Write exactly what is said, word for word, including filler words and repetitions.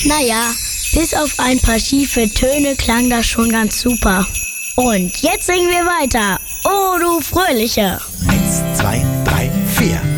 Naja, bis auf ein paar schiefe Töne klang das schon ganz super. Und jetzt singen wir weiter. Oh, du Fröhliche. Eins, zwei, drei, vier.